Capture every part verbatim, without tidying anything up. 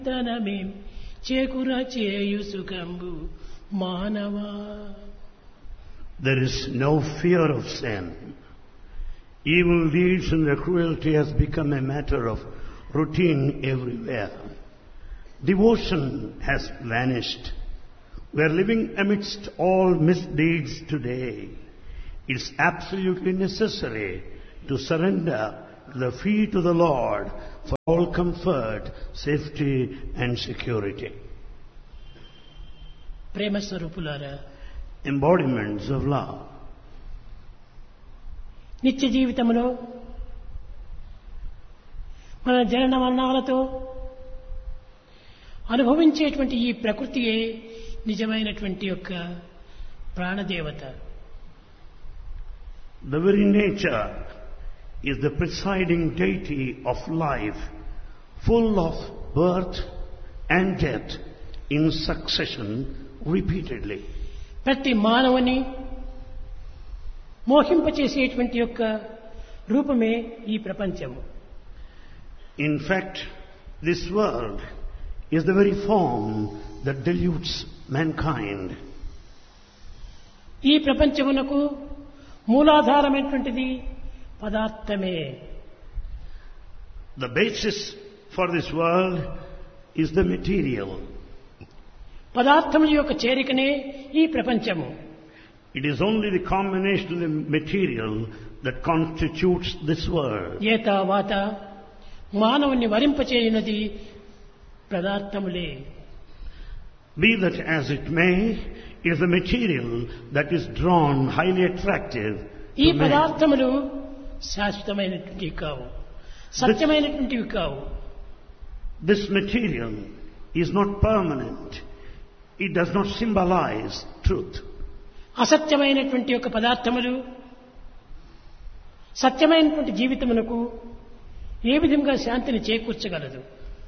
తనమేం చేకుర చేయు సుఖంబు మానవా. There is no fear of sin. Evil deeds and the cruelty has become a matter of routine everywhere. Devotion has vanished. We are living amidst all misdeeds today. It's absolutely necessary to surrender the feet of the Lord for all comfort, safety and security. ప్రేమ స్వరూపులారా, Embodiments of love. నిత్య జీవితంలో మన జనన మరణాలతో అనుభవించేటువంటి ఈ ప్రకృతియే నిజమైనటువంటి యొక్క ప్రాణదేవత. The very nature is the presiding deity of life, full of birth and death in succession repeatedly. ప్రతి మానవుని మోహింపచేసేటువంటి యొక్క రూపమే ఈ ప్రపంచము. In fact, this world is the very form that deludes mankind. ఈ ప్రపంచమునకు మూలాధారమైనటువంటిది పదార్థమే. The basis for this world is the material. పదార్థముల యొక్క చేరికనే ఈ ప్రపంచము. It is only the combination of the material that constitutes this world. ఏతావాత మానవుని వరింపచేయునది పదార్థములే. Be that as it may, it is the material that is drawn highly attractive ఈ to man. పదార్థములు శాశ్వతమైనటువంటివి కావు, సత్యమైనటువంటివి కావు. This material is not permanent. It does not symbolize truth. అసత్యమైనటువంటి యొక్క పదార్థములు సత్యమైనటువంటి జీవితమునకు ఏ విధంగా శాంతిని చేకూర్చగలదు?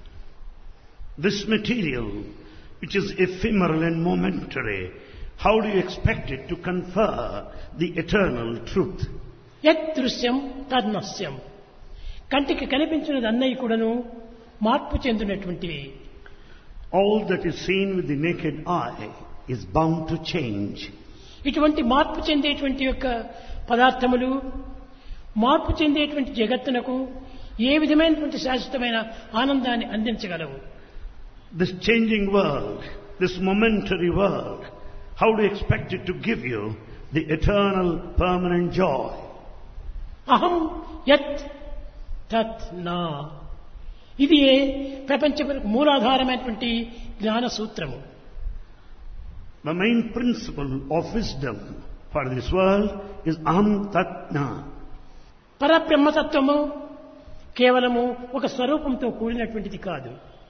This material, which is ephemeral and momentary, how do you expect it to confer the eternal truth? యత్ దృశ్యం తన్నస్యం. కంటికి కనిపించినది అన్నయ్య కూడాను మార్పు చెందినటువంటివి. All that is seen with the naked eye is bound to change. ఇటువంటి మార్పు చెందేటువంటి యొక్క పదార్థములు మార్పు చెందేటువంటి జగత్తునకు ఏ విధమైనటువంటి శాశ్వతమైన ఆనందాన్ని అందించగలవు? This changing world, this momentary world, how do you expect it to give you the eternal, permanent joy? అహం యత్ తత్ నా. ఇది ప్రపంచమునకు మూలాధారమైనటువంటి జ్ఞాన సూత్రము. The main principle of wisdom for this world is aham tat na. పరబ్రహ్మతత్వము కేవలము ఒక స్వరూపంతో కూడినటువంటిది కాదు.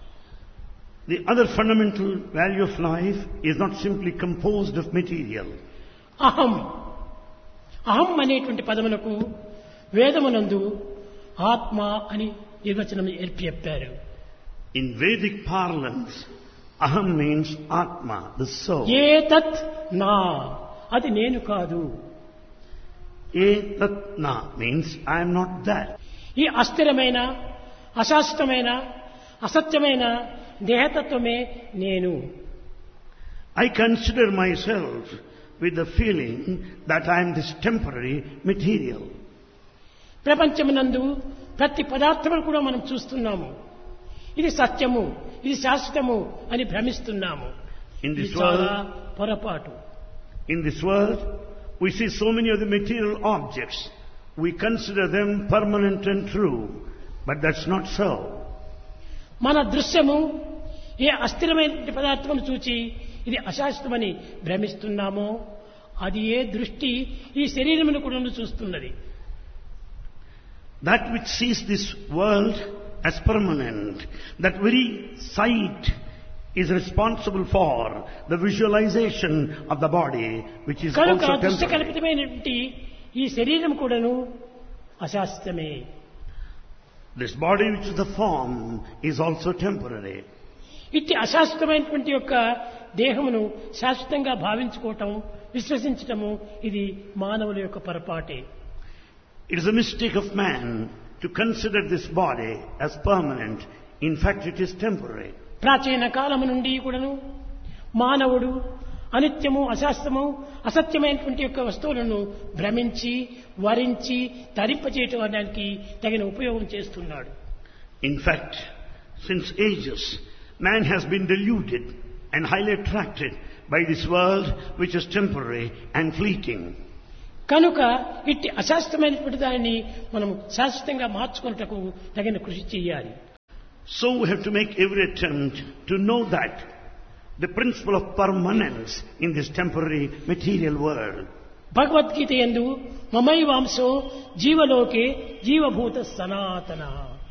The other fundamental value of life is not simply composed of material. అహం అహం అనేటువంటి పదమునకు వేదమునందు ఆత్మ అని నిర్వచనం ఏర్పి చెప్పారు. In Vedic parlance, aham means atma, the soul. ఏతత్ నా, అది నేను కాదు. Etat na means I am not that. ఈ అస్థిరమైన అశాశ్వతమైన అసత్యమైన దేహతత్వమే నేను. I consider myself with the feeling that I am this temporary material. ప్రపంచమునందు ప్రతి పదార్థమును కూడా మనం చూస్తున్నాము. ఇది సత్యము, ఇది శాశ్వతము అని భ్రమిస్తున్నాము. In ఇది this చాలా world, పొరపాటు. in this world, we see so many of the material objects. We consider them permanent and true, but that's not so. మన దృశ్యము ఏ అస్థిరమైన పదార్థమును చూచి ఇది అశాశ్వతమని భ్రమిస్తున్నామో అది ఏ దృష్టి ఈ శరీరమును కూడా చూస్తున్నది. That which sees this world as permanent, that very sight is responsible for the visualization of the body, which is కనుక also దృశ్య temporary. కల్పితమైనటువంటి ఈ శరీరం కూడాను అశాశ్వతమే. This body, which is the form, is also temporary. ఇట్టి అశాశ్వతమైనటువంటి యొక్క దేహమును శాశ్వతంగా భావించుకోవటం, విశ్వసించటము ఇది మానవుల యొక్క పొరపాటే. It is a mistake of man to consider this body as permanent. In fact, it is temporary. ప్రాచీన కాలము నుండి కూడాను మానవుడు అనిత్యము అశాస్త్రము అసత్యమైనటువంటి యొక్క వస్తువులను భ్రమించి వరించి తరింపచేయడానికి తగిన ఉపయోగం చేస్తున్నాడు. In fact, since ages, man has been deluded and highly attracted by this world which is temporary and fleeting. కనుక ఇట్టి అశాస్త్రమైనటువంటి దానిని మనం శాశ్వతంగా మార్చుకున్నటకు తగిన కృషి చేయాలి. So we have to make every attempt to know that the principle of permanence in this temporary material world. Bhagavad Gita యందు మమైవాంశో జీవలోకే జీవభూత సనాతన.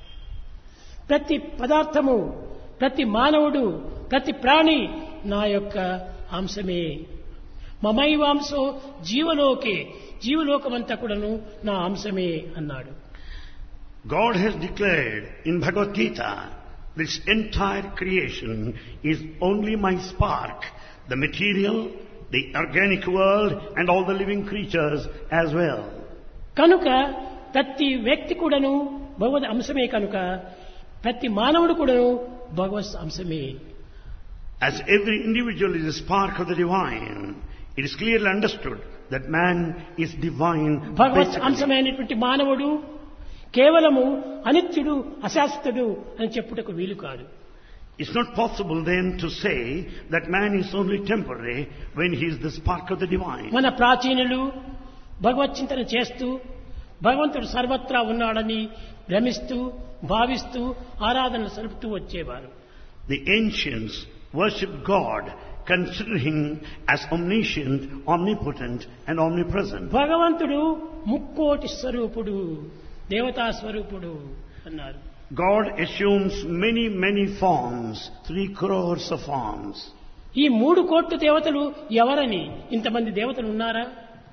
ప్రతి పదార్థము, ప్రతి మానవుడు, ప్రతి ప్రాణి నా యొక్క అంశమే. మమైవాంశో జీవలోకే, జీవలోకమంతా కూడాను నా అంశమే అన్నాడు. God has declared in Bhagavad Gita, this entire creation is only my spark, the material, the organic world and all the living creatures as well. కనుక ప్రతి వ్యక్తి కూడాను భగవద్ అంశమే. కనుక ప్రతి మానవుడు కూడాను భగవత్ అంశమే. As every individual is a spark of the divine, it is clearly understood that man is divine. భగవత్ అంశమైనటువంటి మానవుడు కేవలము అనిత్యుడు అశాస్త్రుడు అని చెప్పుటకు వీలు కాదు. It's not possible then to say that man is only temporary when he is the spark of the divine. మన ప్రాచీనులు భగవత్ చింతన చేస్తూ భగవంతుడు సర్వత్రా ఉన్నాడని భ్రమిస్తూ భావిస్తూ ఆరాధన సలుపుతూ వచ్చేవారు. The ancients worshipped God, considering him as omniscient, omnipotent and omnipresent. భగవంతుడు ముక్కోటి స్వరూపుడు, దేవతా స్వరూపుడు అన్నారు. God assumes many, many forms, three crores of forms. ఈ మూడు కోట్ల దేవతలు ఎవరని? ఇంతమంది దేవతలు ఉన్నారా?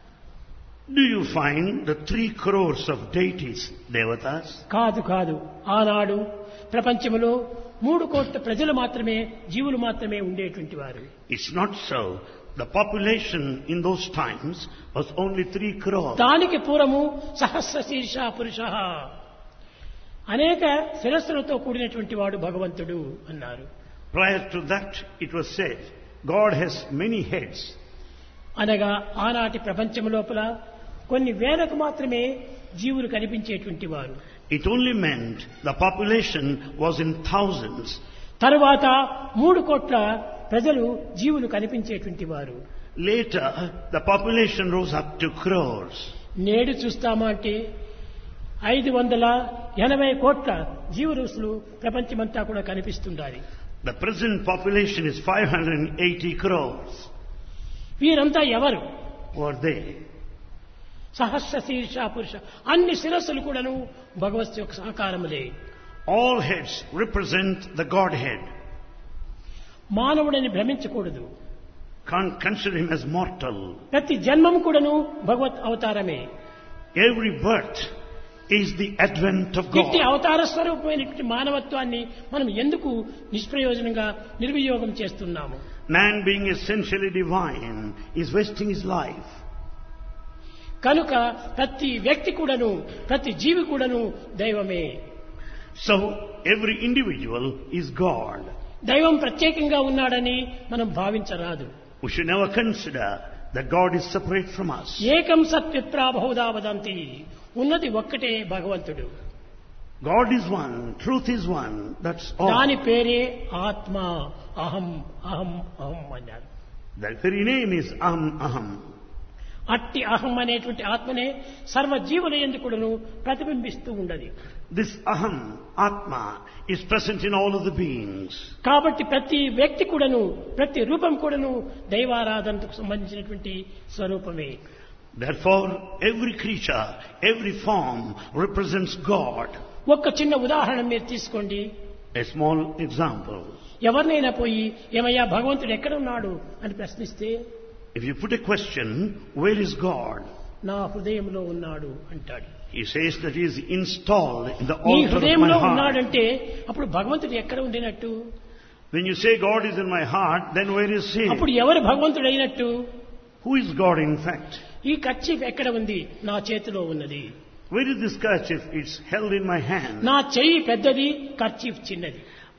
Do you find the three crores of deities, devatas? కాదు కాదు. ఆనాడు ప్రపంచంలో మూడు కోట్ల ప్రజలు మాత్రమే, జీవులు మాత్రమే ఉండేటువంటి వారు. It's not so. The population in those times was only three crores. దానికి పూర్వము సహస్ర శీర్ష పురుష, అనేక శిరస్సులతో కూడినటువంటి వాడు భగవంతుడు అన్నారు. Prior to that, it was said, God has many heads. అనగా ఆనాటి ప్రపంచం లోపల కొన్ని వేలకు మాత్రమే జీవులు కనిపించేటువంటి వారు. It only meant the population was in thousands. తరువాత మూడు కోట్ల ప్రజలు జీవులు కనిపించేటువంటి వారు. Later, the population rose up to crores. నేడు చూస్తామా అంటే ఐదు వందల ఎనభై కోట్ల జీవరాశులు ప్రపంచమంతా కూడా కనిపిస్తుండాలి. The present population is five hundred eighty crores. వీరంతా ఎవరు? Who are they? సహస్ర శీర్ష పురుష. అన్ని శిరస్సులు కూడాను భగవత్ యొక్క సాకారములే. All heads represent the Godhead. మానవుడని భ్రమించకూడదు. Can't consider him as mortal. ప్రతి జన్మం కూడాను భగవత్ అవతారమే. Every birth is the advent of God. ఇట్టి అవతార స్వరూపమైనటువంటి మానవత్వాన్ని మనం ఎందుకు నిష్ప్రయోజనంగా నిర్వియోగం చేస్తున్నాము? Man being essentially divine is wasting his life. కనుక ప్రతి వ్యక్తి కూడాను, ప్రతి జీవి కూడాను దైవమే. So every individual is God. దైవం ప్రత్యేకంగా ఉన్నాడని మనం భావించరాదు. We should never consider that God is separate from us. ఏకం సత్ విప్రా బహుధా వదంతి. ఉన్నది ఒక్కటే భగవంతుడు. God is one, truth is one, that's all. దాని పేరే ఆత్మ. అహం అహం అహం అన్నారు. That very name is Aham Aham. అట్టి అహం అనేటువంటి ఆత్మనే సర్వ జీవుల యందు కూడాను ప్రతిబింబిస్తూ ఉండదు. This Aham, Atma, is present in all of the beings. కాబట్టి ప్రతి వ్యక్తి కూడాను, ప్రతి రూపం కూడాను దైవారాధనకు సంబంధించినటువంటి స్వరూపమే. Therefore, every creature, every form represents God. ఒక్క చిన్న ఉదాహరణ మీరు తీసుకోండి. A small example. ఎవరినైనా పోయి ఏమయ్యా భగవంతుడు ఎక్కడ ఉన్నాడు అని ప్రశ్నిస్తే, If you put a question, where is God? నా హృదయంలో ఉన్నాడు అంటాడు. He says that he is installed in the నీ altar of my హృదయంలో heart. ఉన్నాడంటే అప్పుడు భగవంతుడు ఎక్కడ ఉండినట్టు? When you say God is in my heart, then where is he? అప్పుడు ఎవరు భగవంతుడు అయినట్టు? Who is God in fact? ఈ కర్చీఫ్ ఎక్కడ ఉంది? నా చేతిలో ఉన్నది. Where is this kerchief? It's held in my hand. నా చెయ్యి పెద్దది, కర్చీఫ్ చిన్నది.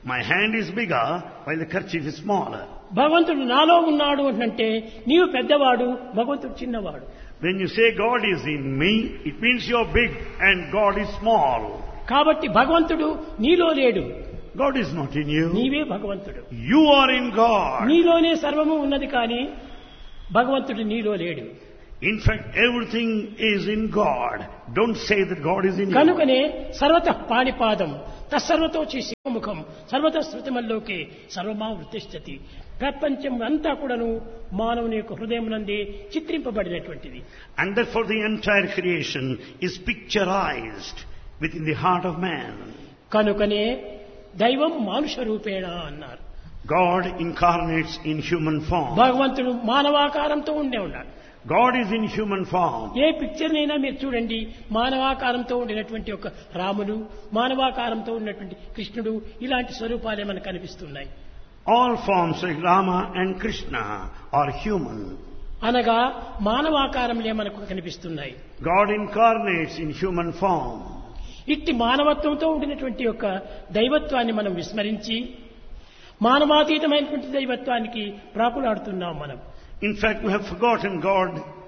My hand is bigger while the kerchief is smaller. భగవంతుడు నాలో ఉన్నాడు అంటే నీవు పెద్దవాడు, భగవంతుడు చిన్నవాడు. When you say God is in me, it means you are big and God is small. కాబట్టి భగవంతుడు నీలో లేడు. God is not in you. నీవే భగవంతుడు. You are in God. నీలోనే సర్వము ఉన్నది కానీ భగవంతుడు నీలో లేడు. In fact, everything is in God. Don't say that God is in you. కనుకనే సర్వతః పాణిపాదం తత్సర్వతో శివముఖం సర్వత శృతిమల్లోకే సర్వమా వృత్తిష్టతి. ప్రపంచం అంతా కూడాను మానవుని యొక్క హృదయం నందే చిత్రింపబడినటువంటిది. And therefore the entire creation is picturized within the heart of man. కనుకనే దైవం మానుష రూపేణ అన్నారు. God incarnates in human form. భగవంతుడు మానవాకారంతో ఉండే ఉన్నాడు. God is in human form. A picture నైనా మీరు చూడండి, మానవాకారంతో ఉండినటువంటి ఒక రాముడు, మానవాకారంతో ఉన్నటువంటి కృష్ణుడు, ఇలాంటి స్వరూపాలే మనకు కనిపిస్తున్నాయి. All forms like Rama and Krishna are human. అనగా మానవాకారంలే మనకు కనిపిస్తున్నాయి. God incarnates in human form. ఇట్టి మానవత్వంతో ఉండినటువంటి యొక్క దైవత్వాన్ని మనం విస్మరించి మానవాతీతమైనటువంటి దైవత్వానికి ప్రాకులాడుతున్నాం మనం. In fact, we have forgotten God,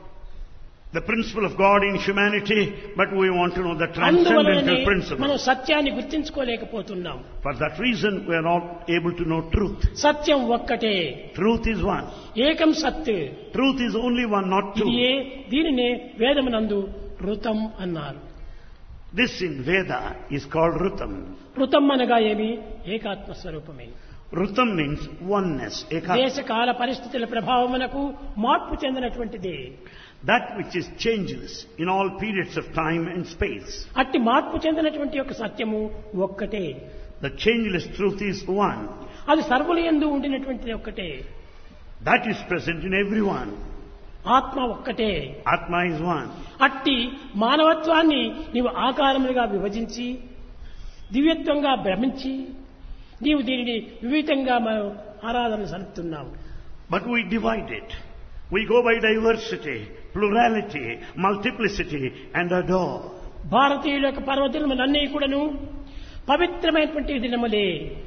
the principle of God in humanity, but we want to know the transcendental principle. మనం సత్యాన్ని గుర్తించుకోలేకపోతున్నాం. For that reason, we are not able to know truth. సత్యం ఒక్కటే. Truth is one. ఏకం సత్. Truth is only one, not two. ఇదే దీనినే వేదమునందు ఋతం అన్నారు. This in Veda is called Rutam. ఋతం అనగా ఏమి? ఏకాత్మ స్వరూపమే. Rutam means oneness. దేశ కాల పరిస్థితుల ప్రభావమునకు మార్పు చెందినటువంటిది. That which is changeless in all periods of time and space. అట్టి మార్పు చెందినటువంటి యొక్క సత్యము ఒక్కటే. The changeless truth is one. అది సర్వుల యందు ఉండినటువంటిది ఒక్కటే. That is present in everyone. ఆత్మ ఒక్కటే. Atma is one. అట్టి మానవత్వాన్ని నీవు ఆకారములుగా విభజించి దివ్యత్వంగా భ్రమించి నీవు దీనిని వివిధంగా మనం ఆరాధన సలుపుతున్నాము. But we divide it. We go by diversity, plurality, multiplicity and adore. భారతీయుల యొక్క పర్వదినములన్నీ కూడాను పవిత్రమైనటువంటి దినములే.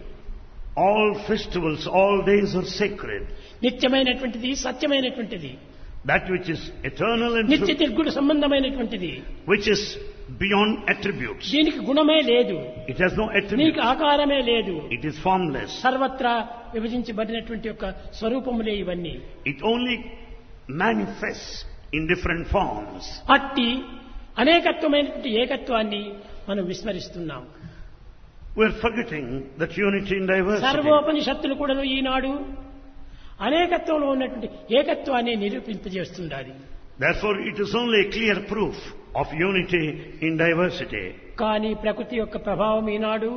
All festivals, all days are sacred. నిత్యమైనటువంటిది, సత్యమైనటువంటిది. That which is eternal and నిత్య true, నిర్గుణ సంబంధమైనటువంటిది. which is beyond attributes. దీనికి గుణమే లేదు. It has no నీకు attributes. ఆకారమే లేదు. It is formless. సర్వత్రా విభజించబడినటువంటి యొక్క స్వరూపములే ఇవన్నీ. It only manifests in different forms. అట్టి అనేకత్వమైనటువంటి ఏకత్వాన్ని మనం విస్మరిస్తున్నాం. We're forgetting that unity in diversity. సర్వోపనిషత్తులు కూడా ఈనాడు అనేకత్వంలో ఉన్నటువంటి ఏకత్వాన్ని నిరూపింపజేస్తుండాలి. Therefore, it is only a clear proof of unity in diversity. కానీ ప్రకృతి యొక్క ప్రభావం ఈనాడు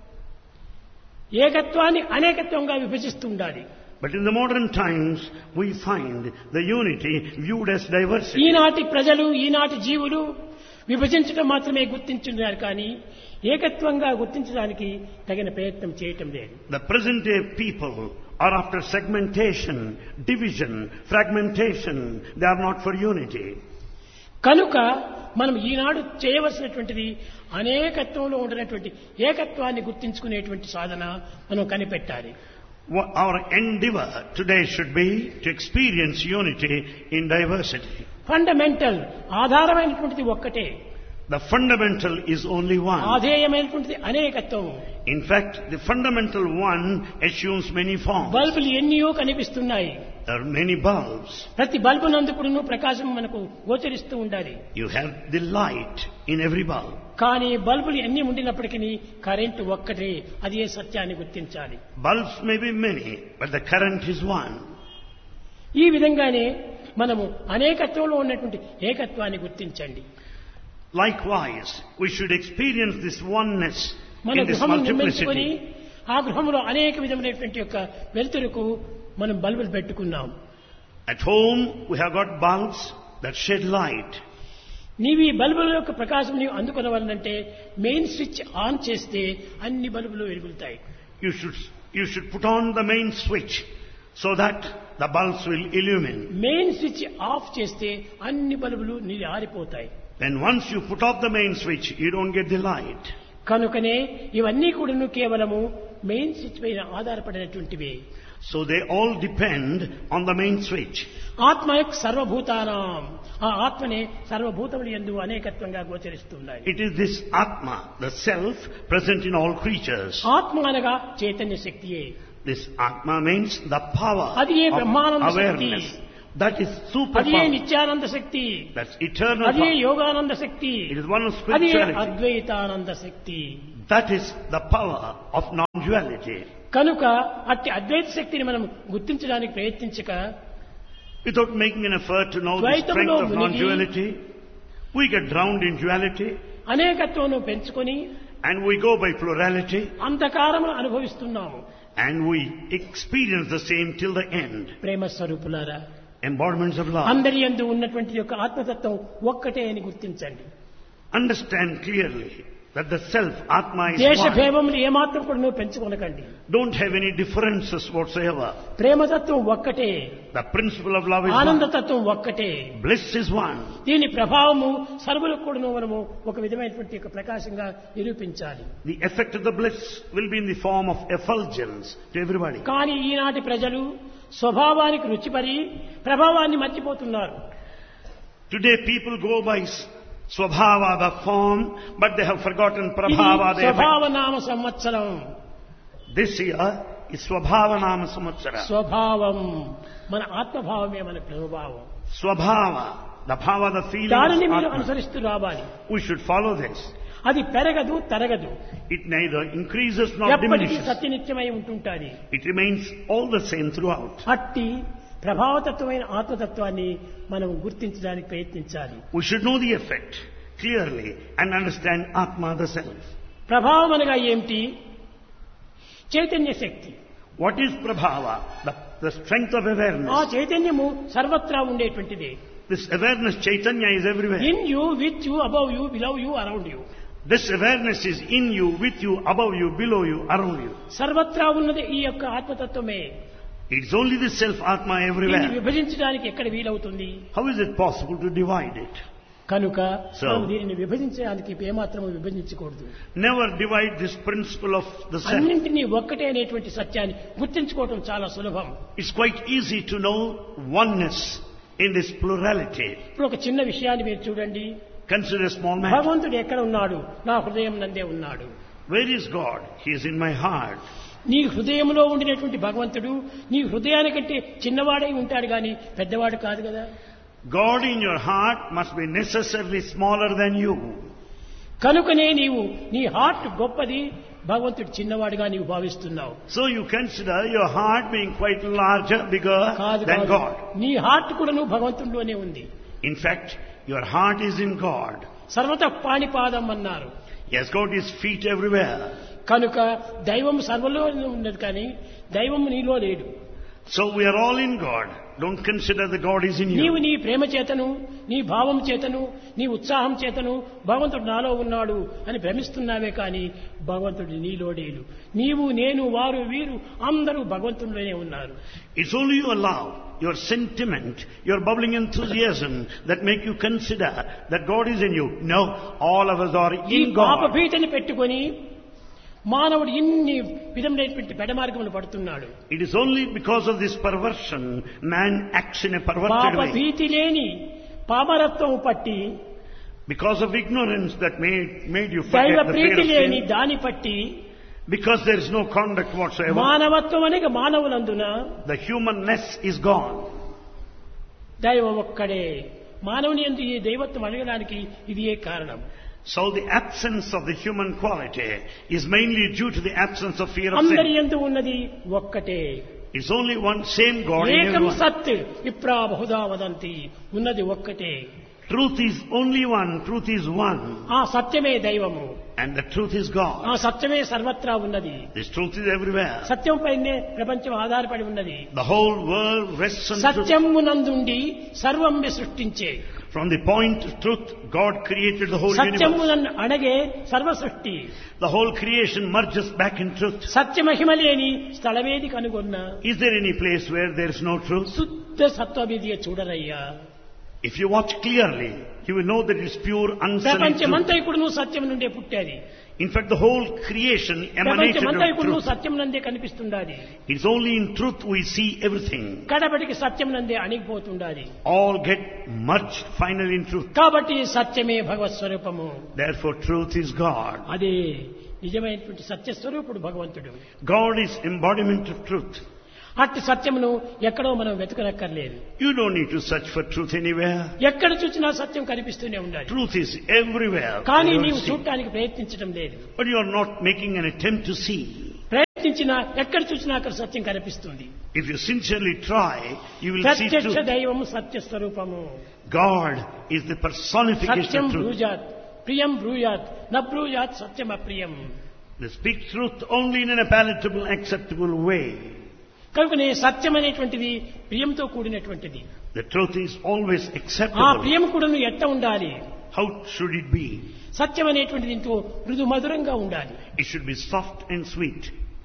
ఏకత్వాన్ని అనేకత్వంగా విభజిస్తుండాలి. But in the modern times, we find the unity viewed as diversity. ఈనాటి ప్రజలు, ఈనాటి జీవులు విభజించడం మాత్రమే గుర్తించున్నారు కానీ ఏకత్వంగా గుర్తించడానికి తగిన ప్రయత్నం చేయటం లేదు. The present day people are after segmentation, division, fragmentation. They are not for unity. కనుక మనం ఈనాడు చేయవలసినటువంటిది అనేకత్వంలో ఉండినటువంటి ఏకత్వాన్ని గుర్తించుకునేటువంటి సాధన మనం కనిపెట్టాలి. Our endeavor today should be to experience unity in diversity. Fundamental ఆధారమైనటువంటిది ఒక్కటే. The fundamental is only one. ఆధేయమైనటువంటిది అనేకత్వం. In fact, the fundamental one assumes many forms. బల్బులు ఎన్నో కనిపిస్తున్నాయి. There are many bulbs. ప్రతి బల్బు నందు కూడా ప్రకాశం మనకు గోచరిస్తూ ఉండాలి. You have the light in every bulb. కానీ బల్బులు ఎన్ని ఉండినప్పటికీ కరెంటు ఒక్కటే. అదే సత్యాన్ని గుర్తించాలి. Bulbs may be many, but the current is one. ఈ విధంగానే మనము అనేకత్వంలో ఉన్నటువంటి ఏకత్వాన్ని గుర్తించండి. Likewise, we should experience this oneness మన in this గృహమును నిర్మించుకొని multiplicity. ఆ గృహంలో అనేక విధమైనటువంటి యొక్క వెలుతురుకు మనం బల్బులు పెట్టుకున్నాం. At home, we have got bulbs that shed light. నీవు ఈ బల్బుల యొక్క ప్రకాశం నీవు అందుకునవాలంటే మెయిన్ స్విచ్ ఆన్ చేస్తే అన్ని బల్బులు వెలుగుతాయి. You should, you should put on the main switch so that the bulbs will illumine. Main switch off చేస్తే అన్ని బల్బులు నీరు ఆరిపోతాయి. Then once you put off the main switch, you don't get the light. కనుకనే ఇవన్నీ కూడాను కేవలము main switch పైన ఆధారపడినటువంటివి. So they all depend on the main switch. ఆత్మ యొక్క సర్వభూతానాం, ఆ ఆత్మనే సర్వభూతములు యందు అనేకత్వంగా గోచరిస్తున్నాయి. It is this Atma, the self, present in all creatures. ఆత్మ అనగా Chaitanya శక్తియే. This Atma means the power అది ఏ Brahmananda of Shakti. awareness. That is super అది ఏ power. Nityananda Shakti. That's eternal అది ఏ power. Yogananda Shakti. It is one of అది ఏ spirituality. Advaitananda Shakti. That is the power of non-duality. కనుక అట్టి అద్వైత శక్తిని మనం గుర్తించడానికి ప్రయత్నించక Without making an effort to know the ద్వైతంలో strength of మునిగి non-duality, we get drowned in duality అనేకత్వం పెంచుకొని and we go by plurality అంధకారమును అనుభవిస్తున్నాము. and we experience the same till the end. ప్రేమ స్వరూపులారా, Embodiments of love. అందరి యందు ఉన్నటువంటి యొక్క ఆత్మతత్వం ఒక్కటే అని గుర్తించండి. Understand clearly that the self, Atma, is దేశ one. భేదములు ఏమాత్రం కూడా నువ్వు పెంచుకొనకండి. Don't have any differences whatsoever. ప్రేమతత్వం ఒక్కటే, The principle of love is one. ఆనందతత్వం ఒక్కటే. Bliss is one. దీని ప్రభావము సర్వులకు కూడా మనము ఒక విధమైనటువంటి ఒక ప్రకాశంగా నిరూపించాలి. The effect of the bliss will be in the form of effulgence to everybody. కానీ ఈనాటి ప్రజలు స్వభావానికి రుచిపరి ప్రభావాన్ని మర్చిపోతున్నారు. Today people go by s- Swabhava, the form, but they have forgotten ఇది Prabhava, the effect. స్వభావ నామ సంవత్సరం. This year is Swabhava Nama Samvatsara. స్వభావం మన ఆత్మభావమే మన ప్రభావం. Swabhava, the Bhava, the feeling దానిని of మీరు Atma. అనుసరిస్తూ రావాలి. We should follow this. అది పెరగదు తరగదు, It neither increases nor ఎప్పటికీ diminishes. సత్యనిత్యమై ఉంటుంటాది. It remains all the same throughout. అట్టి ప్రభావతత్వమైన ఆత్మతత్వాన్ని మనం గుర్తించడానికి ప్రయత్నించాలి. We should know the effect clearly and understand Atma, the self. ప్రభావం అనగా ఏమిటి? చైతన్య శక్తి. What is Prabhava? The, the strength of ఆ awareness. చైతన్యము సర్వత్రా ఉండేటువంటిది. This awareness, Chaitanya, is everywhere. In you, with you, above you, below you, around you. This awareness is in you, with you, above you, below you, around you. సర్వత్రా ఉన్నది ఈ యొక్క ఆత్మతత్వమే. It's only the self Atma దీన్ని everywhere. విభజించడానికి ఎక్కడ వీలవుతుంది? How is it possible to divide it? కనుక So- మనం దీనిని విభజించడానికి ఏమాత్రము విభజించకూడదు. Never divide this principle of the self. అన్నింటినీ ఒక్కటే అనేటువంటి సత్యాన్ని గుర్తించుకోవటం చాలా సులభం. It's quite easy to know oneness in this plurality. ఇప్పుడు ఒక చిన్న విషయాన్ని మీరు చూడండి. Consider a small matter. భగవంతుడు ఎక్కడ ఉన్నాడు? నా హృదయం నందే ఉన్నాడు. Where is God? He is in my heart. నీ హృదయంలో ఉండినటువంటి భగవంతుడు నీ హృదయానికంటే చిన్నవాడై ఉంటాడు కానీ పెద్దవాడు కాదు కదా. God in your heart must be necessarily smaller than you. కనుకనే నీవు నీ హార్ట్ గొప్పది, భగవంతుడు చిన్నవాడుగా నీవు భావిస్తున్నావు. So you consider your heart being quite larger, bigger కాదు than కాదు. God. నీ హార్ట్ కూడా నువ్వు భగవంతుడిలోనే ఉంది. In fact, your heart is in God. సర్వత పాణిపాదం అన్నారు. He has got his feet everywhere. కనుక దైవం సర్వలో ఉన్నది కానీ దైవం నీలో లేడు. So we are all in God. Don't consider that God is in నీవు you. నీ ప్రేమ చేతను, నీ భావం చేతను, నీ ఉత్సాహం చేతను భగవంతుడు నాలో ఉన్నాడు అని భ్రమిస్తున్నావే కానీ భగవంతుడు నీలో లేడు. నీవు, నేను, వారు, వీరు అందరూ భగవంతుడిలోనే ఉన్నారు. It's only your love, your sentiment, your bubbling enthusiasm that make you consider that God is in you. No, all of us are ఈ in పాప God. భీతిని పెట్టుకొని మానవుడు ఇన్ని విధములైనటువంటి పెడమార్గములు పడుతున్నాడు. It is only because of this perversion man acts in a perverted పాప way. భీతి లేని పామరత్వం పట్టి, Because of ignorance that made, made you దైవ forget the fear Preethi of లేని sin. దాని పట్టి Because there is no conduct whatsoever. మానవత్వం అనగా మానవులందున The humanness is gone. దైవం ఒక్కడే. మానవుని యందు ఈ దైవత్వం అడగడానికి ఇది ఏ కారణం. So the absence of the human quality is mainly due to the absence of fear of అందరి sin. యందు ఉన్నది ఒక్కటే. It's only one same God in ఏకం everyone. సత్ విప్రా బహుదా వదంతి, ఉన్నది ఒక్కటే. Truth is only one. Truth is one. ఆ సత్యమే దైవము. And the truth is God. ఆ సత్యమే సర్వత్రా ఉన్నది. This truth is everywhere. సత్యం పైనే ప్రపంచం ఆధారపడి ఉన్నది. The whole world rests on truth. సత్యమునందుండి సర్వం సృష్టించే. From the point of truth, God created the whole universe. సత్యమునన్ను అణగే సర్వ సృష్టి. The whole creation merges back in truth. సత్యమహిమ లేని స్థలమేది కనుగొన్న. Is there any place where there is no truth? శుద్ధ సత్వవిధియ చూడరయ్యా. If you watch clearly, you will know that it is pure, unsullied truth. ప్రపంచమంతా ఇప్పుడు నువ్వు సత్యం నుండే పుట్టాది. In fact, the whole creation emanated ప్రపంచమంతా of ఇప్పుడు truth. Satyam నందే కనిపిస్తుండాలి. It's only in truth we see everything. కడబడికి Satyam నందే అణిగిపోతుండాలి. All get merged finally in truth. కాబట్టి సత్యమే భగవత్ స్వరూపము. Therefore, truth is God. అదే నిజమైనటువంటి సత్య స్వరూపుడు భగవంతుడు. God is embodiment of truth. అట్టి సత్యమును ఎక్కడో మనం వెతకనక్కర్లేదు. You don't need to search for truth anywhere. ఎక్కడ చూసినా సత్యం కనిపిస్తూనే ఉండాలి. Truth is everywhere. కానీ You నీవు see. చూడటానికి ప్రయత్నించడం లేదు. But you are not making an attempt to see. ప్రయత్నించినా ఎక్కడ చూసినా అక్కడ సత్యం కనిపిస్తుంది. If you sincerely try, you will see ప్రత్యక్ష truth. దైవము సత్య స్వరూపము. God is the personification Satyam of truth. బ్రూజాత్ ప్రియం బ్రూయాత్ న బ్రూయాత్ సత్యం అప్రియం. They speak truth only in a palatable, acceptable way. కనుకనే సత్యం అనేటువంటిది ప్రియంతో కూడినటువంటిది. The truth is always ఆ acceptable. ప్రియం కూడాను ఎట్ట ఉండాలి? How should it be? సత్యం అనేటువంటిది ఎంతో మృదు మధురంగా ఉండాలి. It should be soft and sweet.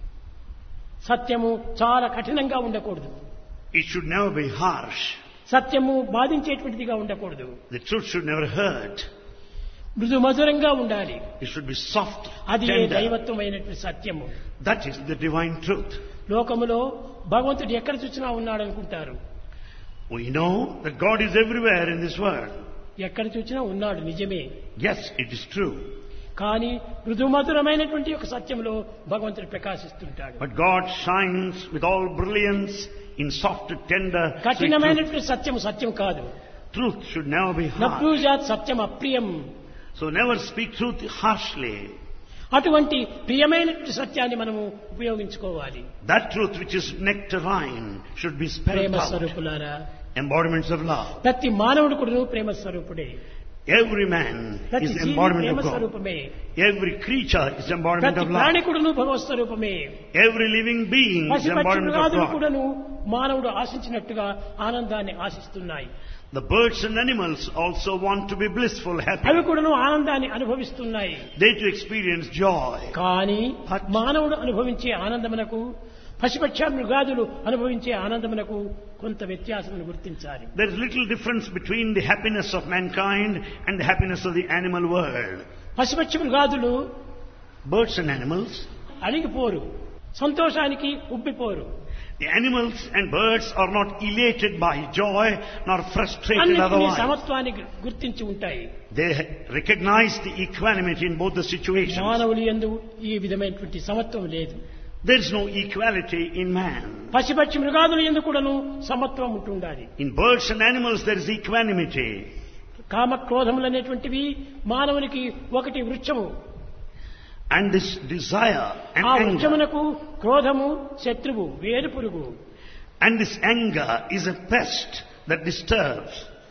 సత్యము చాలా కఠినంగా ఉండకూడదు. It should never be harsh. సత్యము బాధించేటువంటిదిగా ఉండకూడదు. The truth should never hurt. మృదు మధురంగా ఉండాలి. It should be soft, అది tender. దైవత్వమైనటువంటి సత్యము. That is the divine truth. లోకములో భగవంతుడు ఎక్కడ చూసినా ఉన్నాడు అనుకుంటారు. We know that God is everywhere in this world. ఎక్కడ చూసినా ఉన్నాడు నిజమే. Yes, it is true. కానీ మృదు మధురమైనటువంటి ఒక సత్యంలో భగవంతుడు ప్రకాశిస్తుంటాడు. But God shines with all brilliance in soft, tender, sweet truth. కఠినమైనటువంటి సత్యం సత్యం కాదు. Truth should never be harsh. నబ్రూజాత్ Satyam అప్రియం. So never speak truth harshly. అటువంటి ప్రియమైనటువంటి సత్యాన్ని మనము ఉపయోగించుకోవాలి. That truth which is nectarine should be spelled Prema out. స్వరూపులారా, Embodiments of love. ప్రతి మానవుడు కూడా ప్రేమ స్వరూపుడే. Every man ప్రతి is G V embodiment Prema of God. స్వరూపమే. Every creature is embodiment ప్రతి of love. ప్రాణి కూడాను భగవత్ స్వరూపమే. Every living being is పశు embodiment of పక్షులు God. కూడాను మానవుడు ఆశించినట్టుగా ఆనందాన్ని ఆశిస్తున్నాయి. The birds and animals also want to be blissful, happy. అవి కూడాను ఆనందాన్ని అనుభవిస్తున్నాయి. They to experience joy. కానీ మానవుడు అనుభవించే ఆనందమునకు పశుపక్ష మృగాదులు అనుభవించే ఆనందమునకు కొంత వ్యత్యాసమును గుర్తించాలి. There is little difference between the happiness of mankind and the happiness of the animal world. పశుపక్ష మృగాదులు Birds and animals, అణిగిపోరు, సంతోషానికి ఉబ్బిపోరు. the animals and birds are not elated by joy nor frustrated అన్నిటినీ otherwise. సమత్వాన్ని గుర్తించి ఉంటాయి. They recognize the equanimity in both the situations. మానవులు యందు ఈ విధమైనటువంటి సమత్వం లేదు. There is no equality in man. పశుపక్షి మృగాదుల యందు కూడాను సమత్వం ఉంటుండాలి. In birds and animals there is equanimity. కామ క్రోధములు అనేటువంటివి మానవునికి ఒకటి వృక్షము. And this desire and ఆ anger. వృక్షమునకు క్రోధము శత్రువు, వేరు పురుగు. And this anger is a pest that disturbs.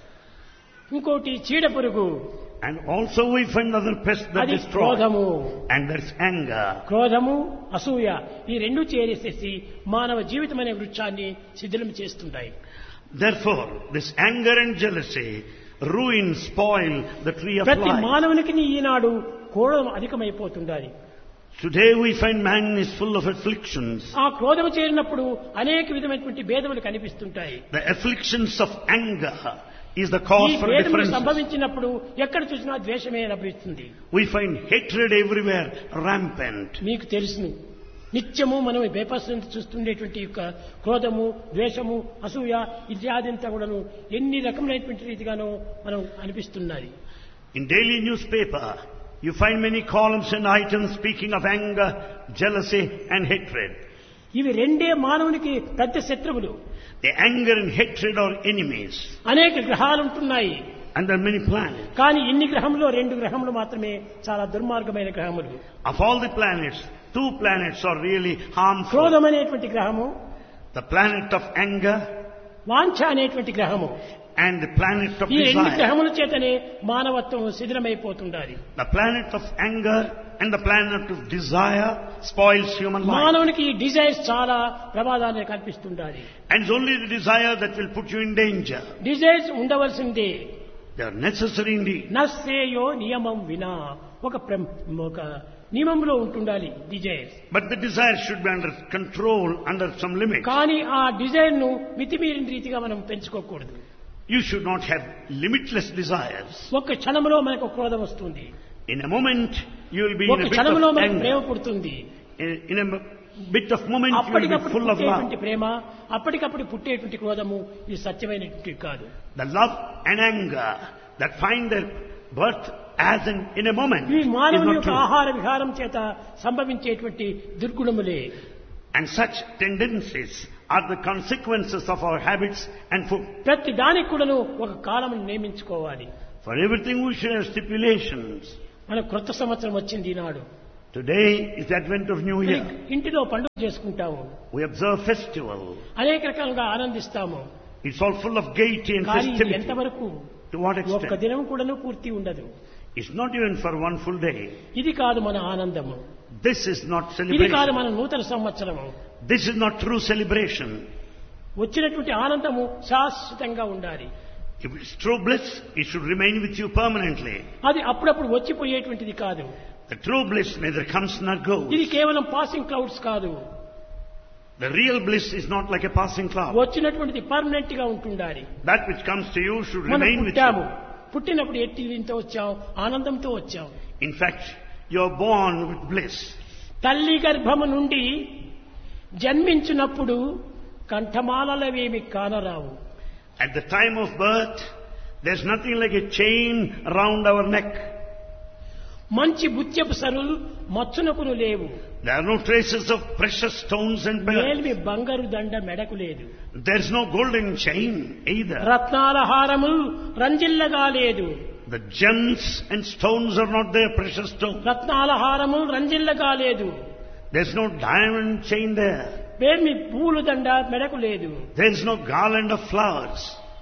ఇంకోటి చీడ పురుగు. And also we find another pest that అది destroys. క్రోధము. And there is anger. క్రోధము అసూయ ఈ రెండు చేరేసేసి మానవ జీవితం అనే వృక్షాన్ని శిథిలం చేస్తుంటాయి. Therefore, this anger and jealousy ruin, spoil the tree of ప్రతి life. మానవునికి ఈనాడు క్రోధం అధికమైపోతుండాలి. Today we find man is full of afflictions. ఆ క్రోధము చేరినప్పుడు అనేక విధమైనటువంటి భేదములు కనిపిస్తుంటాయి. The afflictions of anger is the ఈ cause for భేదములు differences. సంభవించినప్పుడు ఎక్కడ చూసినా ద్వేషమే లభిస్తుంది. We find hatred everywhere rampant. మీకు తెలుసును, నిత్యము మనం పేపర్స్ చూస్తుండేటువంటి యొక్క క్రోధము, ద్వేషము, అసూయ ఇత్యాదంతా కూడాను ఎన్ని రకములైనటువంటి రీతిగానో మనం అనిపిస్తున్నది. In daily newspaper, you find many columns and items speaking of anger, jealousy and hatred. ఇవి రెండే మానవునికి పెద్ద శత్రువులు. The anger and hatred are enemies. అనేక గ్రహాలు ఉంటున్నాయి. And there are many planets. కానీ ఇన్ని గ్రహంలో రెండు గ్రహములు మాత్రమే చాలా దుర్మార్గమైన గ్రహములు. Of all the planets, two planets are really harmful. క్రోధం అనేటువంటి గ్రహము, The planet of anger వాంఛ అనేటువంటి గ్రహము. and the planet of ఈ రెండు desire. గ్రహముల చేతనే మానవత్వం శిథిలమైపోతుండాలి. The planet of anger and the planet of desire spoils human life. మానవునికి ఈ డిజైర్స్ చాలా ప్రమాదాన్ని కల్పిస్తుండాలి. And it's only the desire that will put you in danger. Desires ఉండవలసిందే. They are necessary indeed. నశ్రేయో నియమం వినా, ఒక ప్ర- ఒక నియమంలో ఉంటుండాలి desires. But the desire should be under control, under some limits. కానీ ఆ డిజైర్ ను మితిమీరిన రీతిగా మనం పెంచుకోకూడదు. You should not have limitless desires. ఒక్క క్షణంలో మనకు క్రోధం వస్తుంది. In a moment, you will be in ఒక a bit క్షణంలో of మనకు ప్రేమ anger. పుడుతుంది. In, in a bit of moment you will be అప్పటికప్పుడు full of పుట్టేటువంటి love. ప్రేమ, అప్పటికప్పుడు పుట్టేటువంటి క్రోధము ఇది సత్యమైనటువంటి కాదు. The love and anger that find their birth as in, in a moment ఈ is మానవుని not యొక్క true. ఆహార విహారం చేత సంభవించేటువంటి దుర్గుణములే. And such tendencies are the consequences of our habits and food. ప్రతి దానికి కూడాను ఒక కాలమును నియమించుకోవాలి. For everything we should have stipulations. మన క్రొత్త సంవత్సరం వచ్చింది ఈనాడు. Today is the advent of New Year. ఇంటిలో పండుగ చేసుకుంటాము, We observe festival. అనేక రకాలుగా ఆనందిస్తాము. It's all full of gaiety and కానీ ఇది festivity. ఎంతవరకు To what ఒక్క extent? దినం కూడాను పూర్తి ఉండదు. It's not even for one full day. ఇది కాదు మన ఆనందము, This is not ఇది కాదు celebration. మన నూతన సంవత్సరము. This is not true celebration. వచ్చినటువంటి ఆనందము శాశ్వతంగా ఉండాలి. If it's true bliss, it should remain with you permanently. అది అప్పుడప్పుడు వచ్చిపోయేటువంటిది కాదు. The true bliss neither comes nor goes. ఇది కేవలం పాసింగ్ క్లౌడ్స్ కాదు. The real bliss is not like a passing cloud. వచ్చినటువంటిది permanent గా ఉంటుండాలి. That which comes to you should మనం remain with పుట్టాము, you. పుట్టినప్పుడు ఎట్టి దీంతో వచ్చాం, ఆనందంతో వచ్చాం. In fact, you are born with bliss. తల్లి గర్భము నుండి జన్మించినప్పుడు కంఠమాలవేమి కానరావు. At the time of birth, there's nothing like a chain around our neck. మంచి బుత్యపు సరులు మచ్చునకును లేవు. There are no traces of precious stones and మేల్మి pearls. బంగారు దండ మెడకు లేదు. There's no golden chain either. రత్నాల హారము రంజిల్లగా లేదు. The gems and stones are not there, precious stones. రత్నాల హారము రంజిల్లగా లేదు. There's no diamond chain there. మేల్మి పూలు దండ మెడకు లేదు. There's no garland of flowers.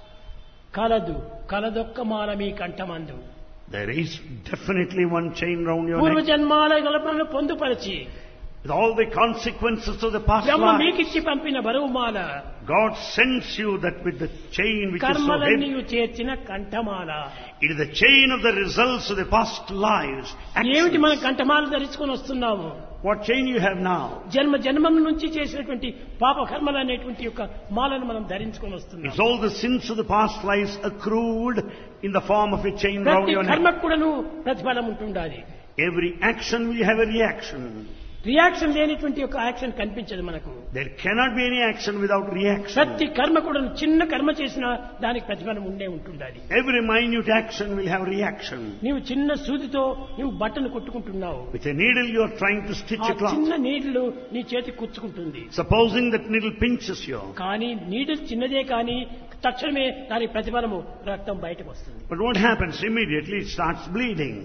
కలదు కలదొక్క మాల మీ కంఠమందు. There is definitely one chain round your పూర్వ neck. జన్మాల గలపలను పొందుపరిచి With all the consequences of the past Brahma life, మీకిచ్చి పంపిన బరువుమాల, God sends you that with the chain which is so కర్మలన్నీ heavy. చేర్చిన కంఠమాల. It is the chain of the results of the past lives. ఏమిటి మన actions. కంఠమాల ధరించుకొని వస్తున్నాము? What chain you have now? జన్మ జన్మం నుంచి చేసినటువంటి పాప కర్మలు అనేటువంటి యొక్క మాలను మనం ధరించుకొని వస్తున్నాం. It's all the sins of the past lives accrued in the form of a chain round ప్రతి your neck. కర్మకు కూడాను ప్రతిఫలం ఉంటుండాలి. Every action will have a reaction. Reaction లేనిటువంటి యొక్క యాక్షన్ కనిపించదు మనకు. There cannot be any action without reaction. ప్రతి కర్మ కూడా చిన్న కర్మ చేసినా దానికి ప్రతిఫలం ఉండే ఉంటుండాలి. Every minute action will have reaction. నీవు చిన్న సూదితో నీవు బట్టను కొట్టుకుంటున్నావు, With a needle you are trying to stitch ఆ a cloth. చిన్న నీళ్లు నీ చేతికి కుచ్చుకుంటుంది. Supposing that needle pinches you. కానీ నీడిల్ చిన్నదే కానీ తక్షణమే దాని ప్రతిఫలము రక్తం బయటకు వస్తుంది. But what happens? Immediately it starts bleeding.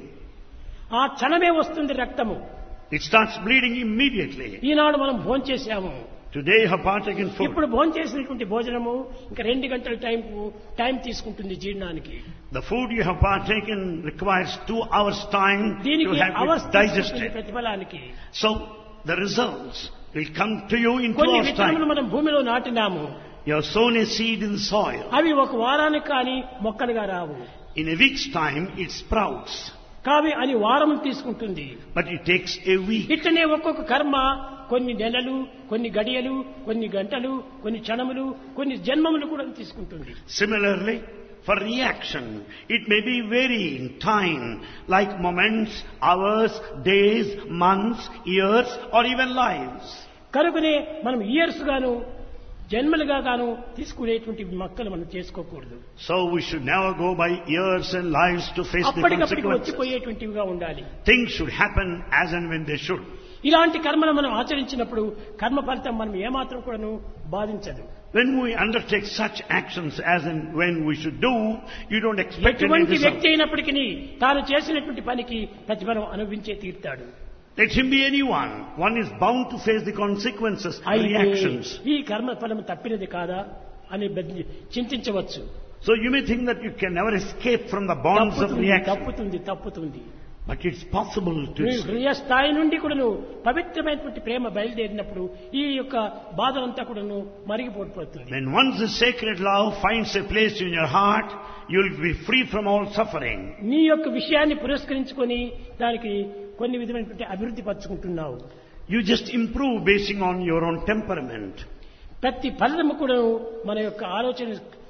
ఆ క్షణమే వస్తుంది రక్తము. It starts bleeding immediately. ఈనాడు మనం భోంచేసాము. Today you have partaken food. ఇప్పుడు భోంచేసినటువంటి భోజనము ఇంకా రెండు గంటల టైం టైం తీసుకుంటుంది జీర్ణానికి. The food you have partaken requires two hours time to దీనికి have అవర్స్ it తీసుకుంటుంది digested. ప్రతిఫలానికి. So the results will come to you in two కొన్ని hours విత్తనములు time. మనం భూమిలో నాటినాము, You have sown a seed in the soil. అవి ఒక వారానికి కానీ మొక్కలుగా రావు. In a week's time it sprouts. కావి అని వారం తీసుకుంటుంది. But it takes a week. ఇట్లనే ఒక్కొక్క కర్మ కొన్ని నెలలు, కొన్ని గడియలు, కొన్ని గంటలు, కొన్ని క్షణములు, కొన్ని జన్మములు కూడా తీసుకుంటుంది. Similarly, for reaction, it may be varying time, like moments, hours, days, months, years, or even lives. కనుకనే మనం ఇయర్స్ గాను జన్మలుగా గాను తీసుకునేటువంటి మొక్కలు మనం చేసుకోకూడదు. So we should never go by years and lives to face the అప్పటికప్పటికి consequences. వచ్చిపోయేటువంటివిగా ఉండాలి. Things should happen as and when they should. ఇలాంటి కర్మను మనం ఆచరించినప్పుడు కర్మ ఫలితం మనం ఏమాత్రం కూడాను బాధించదు. When we undertake such actions as and when we should do, you don't expect any ఎటువంటి result. వ్యక్తి అయినప్పటికీ తాను చేసినటువంటి పనికి ప్రతిఫలం అనుభవించే తీరుతాడు. Let him be anyone. One is bound to face the consequences, అయితే reactions. ఈ కర్మ ఫలం తప్పినది కాదా అని Baddi- చింతించవచ్చు. So you may think that you can never escape from the bonds of తప్పుతుంది reaction. తప్పుతుంది తప్పుతుంది But it's possible to నీ escape. హృదయ స్థాయి నుండి కూడాను పవిత్రమైనటువంటి ప్రేమ బయలుదేరినప్పుడు ఈ యొక్క బాధలంతా కూడాను మరిగిపోతుంది. When once the sacred love finds a place in your heart, you will be free from all suffering. నీ యొక్క విషయాన్ని పురస్కరించుకొని దానికి కొన్ని విధమైనటువంటి అభివృద్ధి పరుచుకుంటున్నావు. You just improve basing on your own temperament. ప్రతి ఫలితము కూడా మన యొక్క ఆలోచన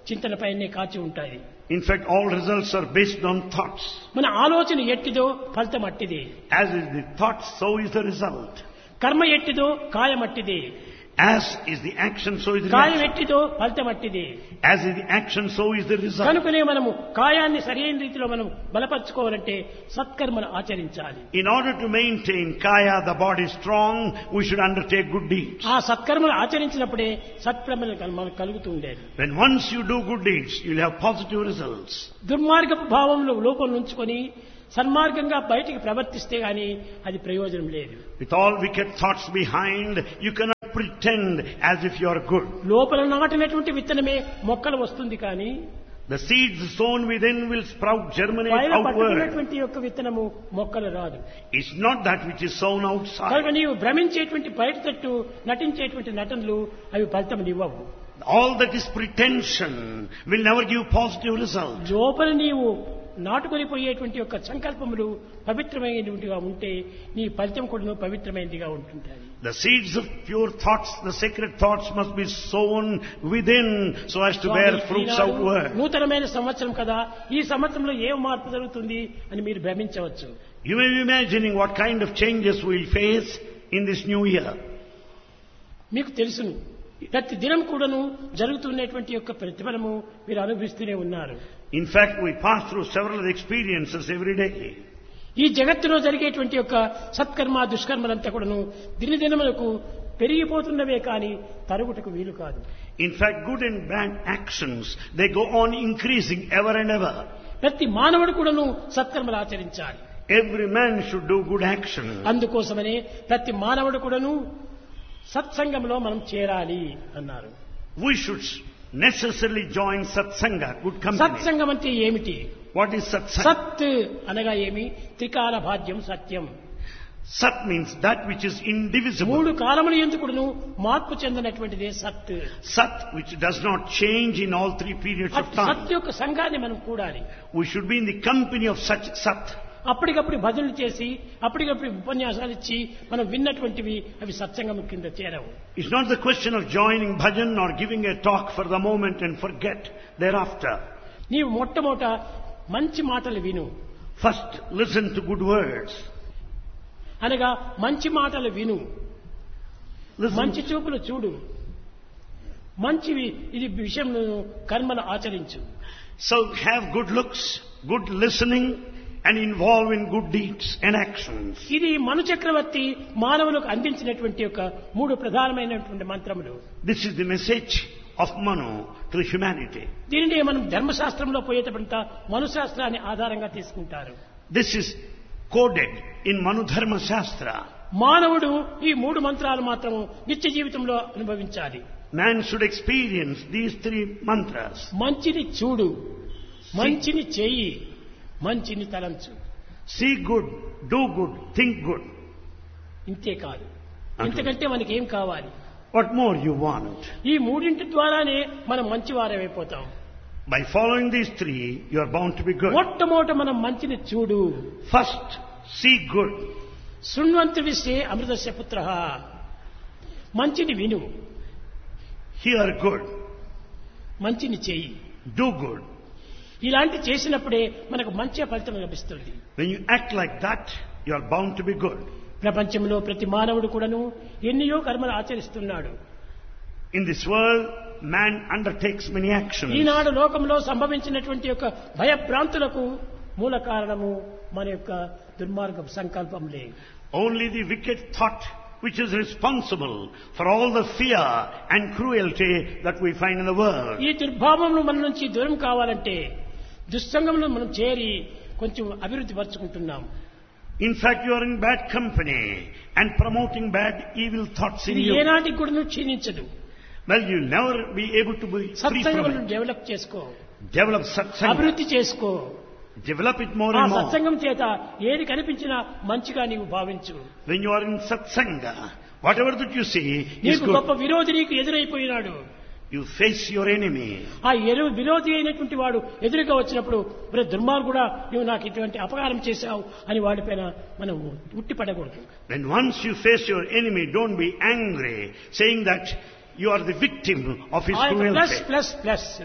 చింతనపైనే కాచి ఉంటాయి. In fact, all results are based on thoughts. మన ఆలోచన ఎట్టిదో ఫలితం అట్టిదే. As is the thought, so is the result. కర్మ ఎట్టిదో కాయం అట్టిదే. As is the action, so is the కాయం reaction. ఎట్టిదో ఫలితం అట్టిదే. As is the action, so is the result. కనుకనే మనము కాయాన్ని సరైన రీతిలో మనం బలపరచుకోవాలంటే సత్కర్మను ఆచరించాలి. In order to maintain kaya, the body strong, we should undertake good deeds. ఆ సత్కర్మను ఆచరించినప్పుడే సత్ప్రమలు మనకు కలుగుతూ ఉండేది. When once you do good deeds, you'll have positive results. దుర్మార్గపు భావంలో లోపల నుంచుకొని సన్మార్గంగా బయటికి ప్రవర్తిస్తే గాని అది ప్రయోజనం లేదు. With all wicked thoughts behind, you cannot pretend as if you are good. లోపల నాటినటువంటి విత్తనమే మొక్కలు వస్తుంది కానీ The seeds sown within will sprout, germinate పైన outward. పట్టుకున్నటువంటి యొక్క విత్తనము మొక్కలు రాదు. It's not that which is sown కనుక outside. నీవు భ్రమించేటువంటి బయట తట్టు నటించేటువంటి నటనలు అవి ఫలితం ఇవ్వవు. All that is pretension will never give positive results. లోపల నీవు నాటుకొని పోయేటువంటి యొక్క సంకల్పములు పవిత్రమైనటువంటిగా ఉంటే నీ ఫలితం కూడా పవిత్రమైనదిగా ఉంటుంటాయి. The seeds of pure thoughts, the sacred thoughts must be sown within so as to bear fruits Eenadu outward. నూతనమైన సంవత్సరం కదా, ఈ సంవత్సరంలో ఏం మార్పు జరుగుతుంది అని మీరు భ్రమించవచ్చు. You may be imagining what kind of changes we will face in this new year. మీకు తెలుసును, ప్రతి దినం కూడాను జరుగుతున్నటువంటి యొక్క ప్రతిఫలము మీరు అనుభవిస్తూనే ఉన్నారు. In fact, we pass through several experiences every day. ఈ జగత్తులో జరిగేటువంటి యొక్క సత్కర్మ దుష్కర్మలంతా కూడాను దినదినములకు పెరిగిపోతున్నవే కానీ తరుగుటకు వీలు కాదు. In fact, good and bad actions, they go on increasing ever and ever. ప్రతి మానవుడు కూడాను సత్కర్మలు ఆచరించాలి. Every man should do good action. అందుకోసమనే ప్రతి మానవుడు కూడాను సత్సంగంలో మనం చేరాలి అన్నారు. We should necessarily join satsanga, good company. సత్సంగం అంటే ఏమిటి? What is satsanga? సత్ అనగా ఏమి? త్రికాల భాగ్యం సత్యం. Sat means that which is indivisible. మూడు కాలముల ఎందుకును మార్పు చెందినటువంటిదే సత్. Sat which does not change in all three periods of time. సత్ యొక్క సంఘాన్ని మనం కూడాలి. We should be in the company of such sat. అప్పటికప్పుడు భజనలు చేసి అప్పటికప్పుడు ఉపన్యాసాలు ఇచ్చి మనం విన్నటువంటివి అవి సత్సంగం కింద చేరవు. It's not the question of joining bhajan or giving a talk for the moment and forget thereafter. నీవు మొట్టమొదట మంచి మాటలు విను. First, listen to good words. అనగా మంచి మాటలు విను, Listen. మంచి చూపులు చూడు, మంచివి ఇది విషయంలో కర్మను ఆచరించు. So have good looks, good listening, and involve in good deeds and actions. ఇది మను చక్రవర్తి మానవులకు అందించినటువంటి యొక్క మూడు ప్రధానమైనటువంటి మంత్రములు. This is the message of Manu to the humanity. దీనిని మనం ధర్మశాస్త్రంలో పోయేటంత మనుశాస్త్రాన్ని ఆధారంగా తీసుకుంటారు. This is coded in Manu Dharma Shastra. మానవుడు ఈ మూడు మంత్రాలు మాత్రం నిత్య జీవితంలో అనుభవించాలి. Man should experience these three mantras. మంచిని చూడు, మంచిని చెయ్యి, మంచిని తలంచు. See good, do good, think good. ఇంతే కాదు, ఇంతకంటే మనకి ఏం కావాలి? What more you want? ఈ మూడింటి ద్వారానే మనం మంచివారమైపోతాం. By following these three, you are bound to be good. మొట్టమొదట మనం మంచిని చూడు. First, see good. శృణ్వంతు విశ్వే అమృతస్య పుత్రః. మంచిని విను, Hear good. మంచిని చెయ్యి. Do good. ఇలాంటి చేసినప్పుడే మనకు మంచి ఫలితం లభిస్తుంది. When you act like that, you are bound to be good. ప్రపంచంలో ప్రతి మానవుడు కూడాను ఎన్నో కర్మలు ఆచరిస్తున్నాడు. In this world, man undertakes many actions. ఈనాడు లోకంలో సంభవించినటువంటి యొక్క భయభ్రాంతులకు మూల కారణము మన యొక్క దుర్మార్గ సంకల్పంలే. Only the wicked thought which is responsible for all the fear and cruelty that we find in the world. ఈ దుర్భావములు మన నుంచి దూరం కావాలంటే దుస్సంగంలో మనం చేరి కొంచెం అభివృద్ధి పరుచుకుంటున్నాం. In fact, you are in bad company and promoting bad, evil thoughts in ఇది you. ఏనాటికి కూడా క్షీణించదు. Well, you'll never be able to be free from సత్సంగములను it. Develop చేసుకో, Develop satsanga. అభివృద్ధి చేసుకో. Develop it more ఆ and more. సత్సంగం చేత ఏది కనిపించినా మంచిగా నీవు భావించు. When you are in satsanga, whatever that you see is నీకు గొప్ప good. విరోధి నీకు ఎదురైపోయినాడు. You face your enemy. ఆ ఎరు విరోధి అయినటువంటి వాడు ఎదురుగా వచ్చినప్పుడు మరి దుర్మార్గుడా నువ్వు నాకు ఇటువంటి అపకారం చేశావు అని వాడిపైన మనం ఉట్టిపడకూడదు. When once you face your enemy, don't be angry, saying that you are the victim of his plus cruelty. Plus plus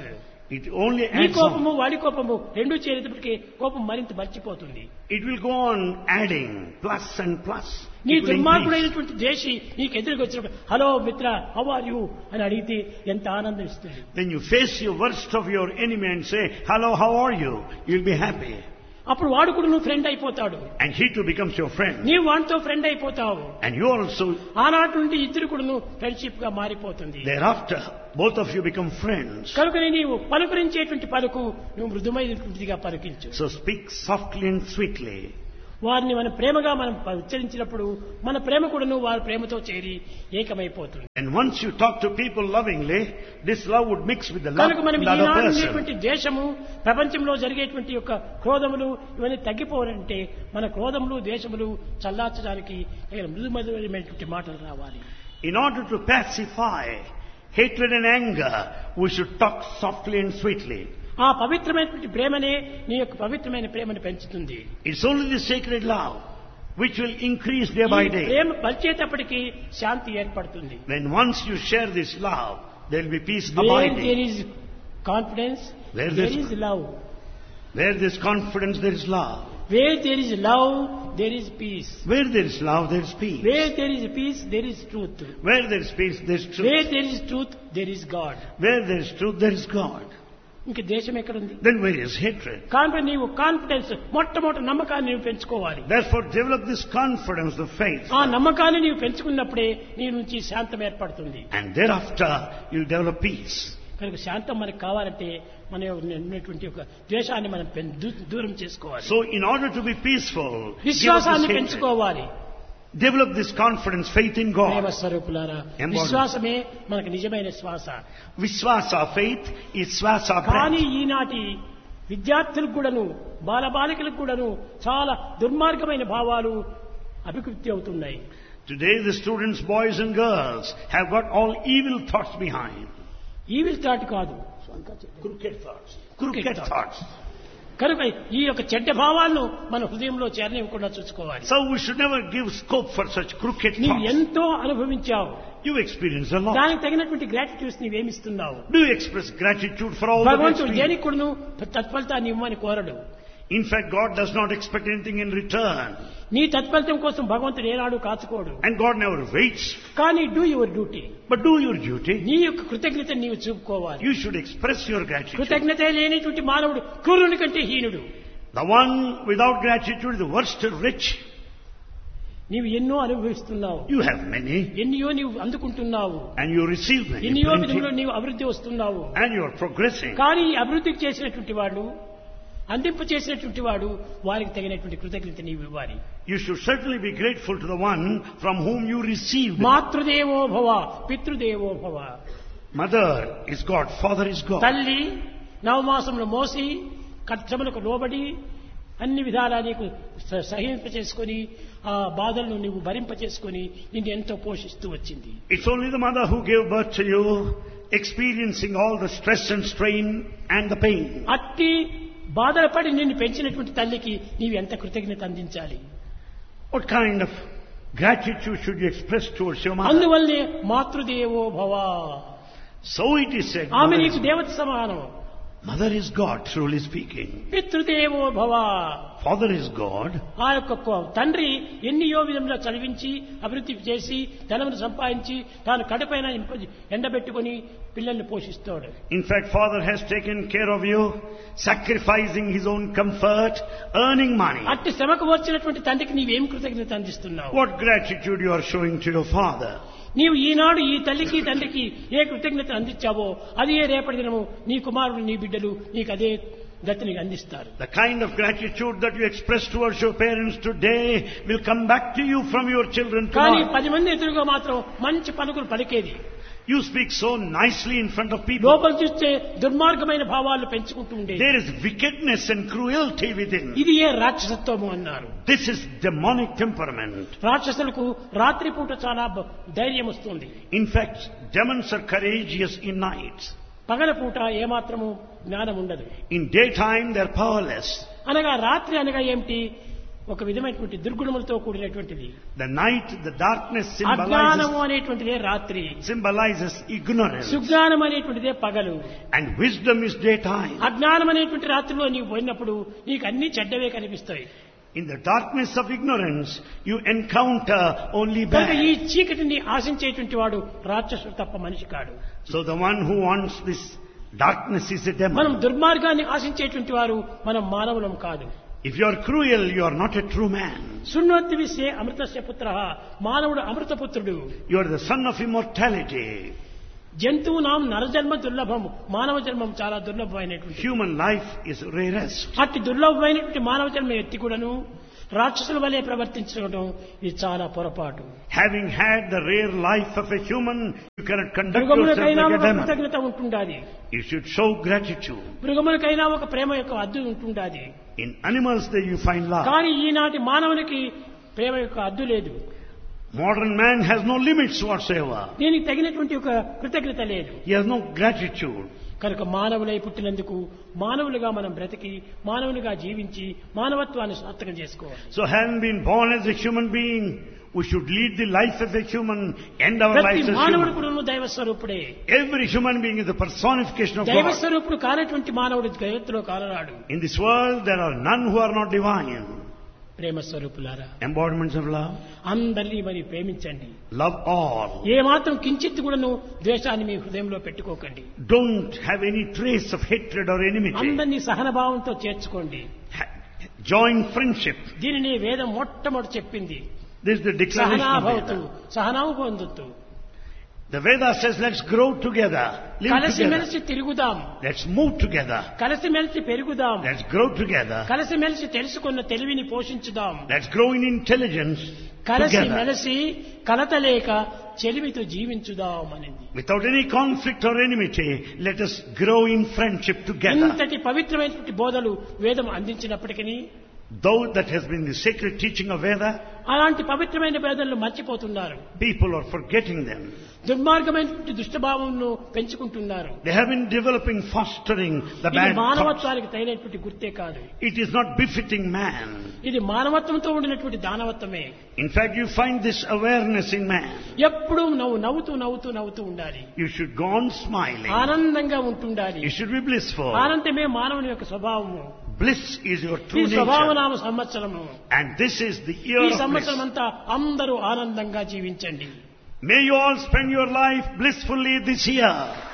It only నీ adds కోపము on. వాడి కోపము రెండు చేరేటప్పటికి కోపం మరింత మర్చిపోతుంది. It will go on adding plus and plus. నీ It will increase. దుర్మార్గుడైనటువంటి దేశి నీకు ఎదురుకు వచ్చినప్పుడు హలో మిత్ర హౌ ఆర్ యూ అని అడిగితే ఎంత ఆనందం ఇస్తుంది. When you face your worst of your enemy and say, hello, how are you? You'll be happy. అప్పుడు వాడు కూడా నువ్వు ఫ్రెండ్ అయిపోతాడు. And he too becomes your friend. నీవు వాడితో ఫ్రెండ్ అయిపోతావు. And you also, ఆనాటి నుండి ఇద్దరు కూడా నువ్వు ఫ్రెండ్షిప్ గా మారిపోతుంది. thereafter, both of you become friends. కనుకనే నీవు పలుకరించేటువంటి పలుకు నువ్వు మృదుమైనటువంటిదిగా పలికించు. So speak softly and sweetly. వారిని మన ప్రేమగా మనం ఉచ్చరించినప్పుడు మన ప్రేమ కూడాను వారి ప్రేమతో చేరి ఏకమైపోతుంది. And once you talk to people lovingly, this love would mix with the love కనుక of మనం the other ఈనాడు person. ఉండేటువంటి దేశము ప్రపంచంలో జరిగేటువంటి యొక్క క్రోధములు ఇవన్నీ తగ్గిపోవాలంటే మన క్రోధములు దేశములు చల్లార్చడానికి మృదు మధురమైనటువంటి మాటలు రావాలి. In order to pacify hatred and anger, we should talk softly and sweetly. ఆ పవిత్రమైనటువంటి ప్రేమనే నీ యొక్క పవిత్రమైన ప్రేమను పెంచుతుంది. It's only the sacred love which will increase day by ఈ day. ప్రేమ పంచేటప్పటికి శాంతి ఏర్పడుతుంది. When once you share this love, there will be peace Where there abiding. is confidence, Where there there's- is love. Where there is confidence, there is love. Where there is love, there is peace. Where there is love, there is peace. Where there is peace, there is truth. Where there is peace, there is Where truth. there is truth, there is God. Where there is truth, there is God. ఇంక దేశం ఎక్కడుంది? Then where is hatred? కాబట్టి నీవు confidence మొట్టమొదటి నమ్మకాన్ని నీవు పెంచుకోవాలి. Therefore, develop this confidence, the faith. ఆ నమ్మకాన్ని నీవు పెంచుకున్నప్పుడే నీ నుంచి శాంతం ఏర్పడుతుంది. And thereafter, you'll develop peace. కనుక శాంతం మనకు కావాలంటే మన ఉన్నటువంటి ఒక ద్వేషాన్ని మనం పెం- దూ- దూరం చేసుకోవాలి. So, in order to be peaceful, give up విశ్వాసాన్ని this hatred. పెంచుకోవాలి. Develop this confidence, faith in Prema God. స్వరూపులారా, Embodiment. విశ్వాసమే మనకు నిజమైన శ్వాస. Vishwasa, faith is swasa కానీ breath. ఈనాటి విద్యార్థులకు కూడాను బాలబాలికలకు కూడాను చాలా దుర్మార్గమైన భావాలు అభివృద్ధి అవుతున్నాయి. Today, the students, boys and girls, have got all evil thoughts behind. Evil thought కాదు, Crooked thoughts. Crooked Crooked thoughts. thoughts. కనుక ఈ యొక్క చెడ్డ భావాలను మన హృదయంలో చేరనివ్వకుండా చూసుకోవాలి. So we should never give scope for such crooked నీవు thoughts. ఎంతో అనుభవించావు, You experience a lot. దానికి తగినటువంటి gratitudes నీవేమిస్తున్నావు? Do you express gratitude for all that భగవంతుడు experience? దేనికి కూడాను తత్ఫలితాన్ని ఇవ్వమని కోరడు. In fact, God does not expect anything in return. నీ తత్ఫలితం కోసం భగవంతుడు ఏనాడు కాచుకోడు. And God never waits. కానీ do your duty. But do your duty. నీ యొక్క కృతజ్ఞత నీవు చూపుకోవాలి. You should express your gratitude. కృతజ్ఞత లేనిటువంటి మానవుడు క్రూరుని కంటే హీనుడు. The one without gratitude is the worst rich. నీవు ఎన్నో అనుభవిస్తున్నావు, You have many ఎన్నో నీవు అందుకుంటున్నావు, and you receive many. ఎన్నో plenty, విధంలో నీవు అభివృద్ధి వస్తున్నావు. and you are progressing. కానీ ఈ అభివృద్ధికి చేసినటువంటి వాడు, అందింప చేసినటువంటి వాడు వారికి తగినటువంటి కృతజ్ఞత నీవు ఇవ్వాలి. You should certainly be grateful to the one from whom you received. మాతృదేవో భవ పితృదేవో భవ. Mother is God, father is God. తల్లి నవమాసములు మోసి కష్టములకు లోబడి అన్ని విధాలా నీకు స- సహింప చేసుకొని ఆ బాధలను నీవు భరింప చేసుకొని నిన్ను ఎంతో పోషిస్తూ వచ్చింది. It's only the mother who gave birth to you, experiencing all the stress and strain and the pain. అట్టి బాధలు పడి నిన్ను పెంచినటువంటి తల్లికి నీవు ఎంత కృతజ్ఞత అందించాలి. What kind of gratitude should you express towards your mother? అందువల్లే మాతృదేవో భవ. So it is said, ఆమె mother నీకు is, దేవత సమానం. mother is God, truly speaking. పితృదేవో భవ. Father is God. ఆ యొక్క కొ- తండ్రి ఎన్నియో విధంగా చదివించి అభివృద్ధి చేసి ధనమును సంపాదించి తాను కడుపైన ఇంప- ఎండబెట్టుకొని పిల్లల్ని పోషిస్తాడు. In fact, father has taken care of you, sacrificing his own comfort, earning money. అట్టి శ్రమకు వచ్చినటువంటి తండ్రికి నీవేం కృతజ్ఞత అందిస్తున్నావు? What gratitude you are showing to your father. నీవు ఈనాడు ఈ తల్లికి తండ్రికి ఏ కృతజ్ఞత అందించావో అదే రేపటి దినము నీ కుమారుడు నీ బిడ్డలు నీకు అదే గతిని అందిస్తారు. The kind of gratitude that you express towards your parents today will come back to you from your children కానీ tomorrow. పది మంది ఎదురుగా మాత్రం మంచి పలుకులు పలికేది. You speak so nicely in front of people. లోపల చూస్తే దుర్మార్గమైన భావాలు పెంచుకుంటూ ఉండేది. There is wickedness and cruelty within. ఇది ఏ రాక్షసత్వము అన్నారు. This is demonic temperament. రాక్షసులకు రాత్రిపూట చాలా బ- ధైర్యం వస్తుంది. In fact, demons are courageous in nights. పగలపూట ఏమాత్రము జ్ఞానం ఉండదు. In daytime, they are powerless. అనగా రాత్రి అనగా ఏమిటి? ఒక విధమైనటువంటి దుర్గుణములతో కూడినటువంటిది. The night, the darkness symbolizes, అజ్ఞానము అనేటువంటిదే రాత్రి, symbolizes ignorance. సుజ్ఞానం అనేటువంటిదే పగలు. And wisdom is daytime. అజ్ఞానం అనేటువంటి రాత్రిలో నీవు పోయినప్పుడు నీకు అన్ని చెడ్డవే కనిపిస్తాయి. In the darkness of ignorance, you encounter only కనుక bad. ఈ చీకటిని ఆశించేటువంటి వాడు రాక్షసుడు తప్ప మనిషి కాడు. So the one who wants this darkness is a మనం demon. దుర్మార్గాన్ని ఆశించేటువంటి వారు మనం మానవులం కాదు. If you are cruel, you are not a true man. శృణ్వతి విశ్వే అమృతస్య పుత్రః, మానవుడు అమృతపుత్రుడు. You are the son of immortality. జంతువునాం నరజన్మ దుర్లభం, మానవ జన్మం చాలా దుర్లభమైనటువంటి. Human life is rarest. అట్టి దుర్లభమైనటువంటి మానవ జన్మ ఎత్తి కూడాను రాక్షసుల వలె ప్రవర్తించడం ఇది చాలా పొరపాటు. Having had the rare life of a human, you cannot conduct yourself మృగములకైనా like a ఒక demon. కృతజ్ఞత ఉంటుండాలి. You should show gratitude. మృగములకైనా ఒక ప్రేమ యొక్క హద్దు ఉంటుండాలి. In animals there you find love. కానీ ఈనాటి మానవునికి ప్రేమ యొక్క హద్దు లేదు. Modern man has no limits whatsoever. దీనికి తగినటువంటి ఒక కృతజ్ఞత లేదు. He has no gratitude. కనుక మానవులై పుట్టినందుకు మానవులుగా మనం బ్రతికి మానవులుగా జీవించి మానవత్వాన్ని సార్థకం చేసుకోవాలి. So having been born as a human being, we should lead the life of a human, end our ప్రతి lives as మానవుడు human. కూడా దైవ స్వరూపుడే. Every human being is the personification of దైవ God. స్వరూపుడు కానటువంటి మానవుడు జగత్తులో కాలరాడు. In this world there are none who are not divine. ప్రేమ స్వరూపులారా, Embodiments of love. అందరినీ మరి ప్రేమించండి. Love all. ఏ మాత్రం కించిత్ కూడాను ద్వేషాన్ని మీ హృదయంలో పెట్టుకోకండి. Don't have any trace of hatred or enmity. అందరినీ సహనభావంతో చేర్చుకోండి. Ha- Join friendship. దీనిని వేదం మొట్టమొదటి చెప్పింది. This is the declaration of సహనాభవతు, Veda. సహనావు పొందొద్దు. The Veda says, let's grow together, live కలిసి together. మెలిసి తిరుగుదాం, Let's move together. కలిసి మెలిసి పెరుగుదాం, Let's grow together. కలిసి మెలిసి తెలుసుకున్న తెలివిని పోషించుదాం, Let's grow in intelligence కలిసి together. మెలిసి కలతలేక చెలిమితో జీవించుదాం అనింది. Without any conflict or enmity, let us grow in friendship together. ఇంతటి పవిత్రమైనటువంటి బోధలు వేదం అందించినప్పటికీ Though that has been the sacred teaching of Veda, అలాంటి పవిత్రమైన బోధనలు మర్చిపోతున్నారు. people are forgetting them. దుర్మార్గమైనటువంటి దుష్టభావంను పెంచుకుంటున్నారు. They have been developing, fostering the ఇది bad thoughts. మానవత్వానికి తగినటువంటి గుర్తే కాదు. It is not befitting man. ఇది మానవత్వంతో ఉండినటువంటి దానవత్వమే. In fact, you find this awareness in man. ఎప్పుడూ నవ్వు నవ్వుతూ నవ్వుతూ నవ్వుతూ ఉండాలి. You should go on smiling. ఆనందంగా ఉంటుండాలి. You should be blissful. ఆనందమే మానవుని యొక్క స్వభావము. Bliss is your ఈ true nature. స్వభావనామ సంవత్సరము. And this is the year ఈ of సంవత్సరం bliss. అంతా అందరూ ఆనందంగా జీవించండి. May you all spend your life blissfully this year.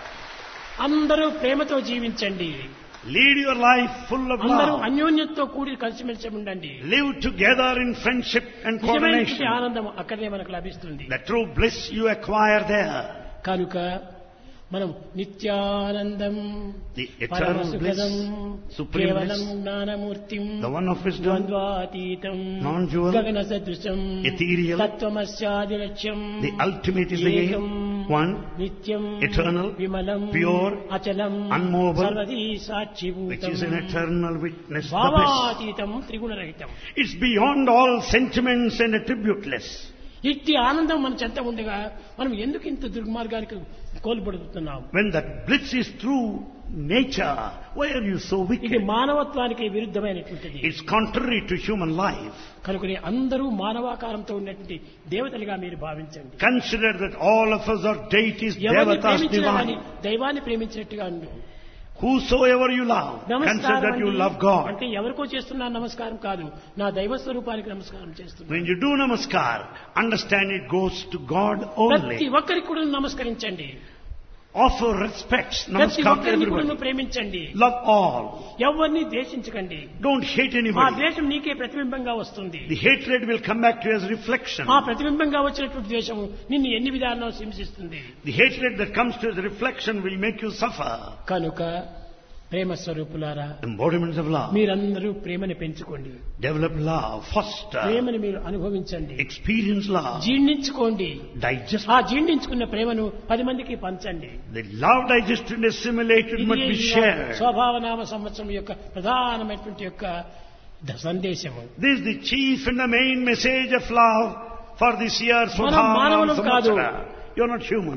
అందరూ ప్రేమతో జీవించండి. Lead your life full of అందరూ love. అన్యోన్యతతో కూడి కలిసిమెలిసి ఉండండి. Live together in friendship and నిజమైనటువంటి coordination. ఆనందం అక్కడే మనకు లభిస్తుంది. The true bliss you acquire there. కనుక మనం నిత్యానందం The పరమ eternal సుఖదం bliss, supreme కేవలం bliss, జ్ఞానమూర్తిం the one of wisdom, ద్వంద్వాతీతం non-dual, గగన సదృశం ethereal, తత్వమస్యాది లక్ష్యం the ultimate is the ఏకం one, నిత్యం eternal, విమలం pure, అచలం unmovable, సర్వదీ which సాక్షిభూతం is an eternal witness, the bliss. భావాతీతం త్రిగుణరహితం. It's beyond all sentiments and attributeless. ఇట్టి ఆనందం మన చెంత ఉండగా మనం ఎందుకు ఇంత దుర్మార్గానికి కోల్పడుతున్నాం? When that bliss is true nature, why are you so ఇది wicked? మానవత్వానికి విరుద్ధమైనటువంటిది. It's contrary to human life. కనుకనే అందరూ మానవాకారంతో ఉన్నటువంటి దేవతలుగా మీరు భావించండి. Consider that all of us are deities, ఎవరిని devatas, ప్రేమించినా కానీ divine. దైవాన్ని ప్రేమించినట్టుగా ఉండు. Whosoever you love, consider నమస్కారం that you అండి. love God. అంటే ఎవరికో చేస్తున్నా నమస్కారం కాదు, నా దైవ స్వరూపానికి నమస్కారం చేస్తున్నా. When you do namaskar, understand it goes to God ప్రతి only. ఒక్కరికి కూడా నమస్కరించండి. Offer respects, ప్రతి namaskar to ఒక్కరిని కూడా everybody. ప్రేమించండి. Love all. ఎవరిని ద్వేషించకండి. Don't hate ఆ anybody. ద్వేషం నీకే ప్రతిబింబంగా వస్తుంది. The hatred will come back to you as reflection. ఆ ప్రతిబింబంగా వచ్చినటువంటి ద్వేషము నిన్ను ఎన్ని విధాలను హింసిస్తుంది. The hatred that comes to you as reflection will make you suffer. కనుక ప్రేమ స్వరూపులారా, Embodiments of love. మీరందరూ ప్రేమని పెంచుకోండి. Develop love, foster, ప్రేమని మీరు అనుభవించండి, experience love, జీర్ణించుకోండి. digest. ఆ జీర్ణించుకున్న ప్రేమను పది మందికి పంచండి. The love digested and assimilated ఇది must be ఈ shared. స్వభావనామ సంవత్సరం యొక్క ప్రధానమైనటువంటి యొక్క ద- సందేశము. This is the chief and the main message of love for this year. మనం మానవులం కాదు. You're not human.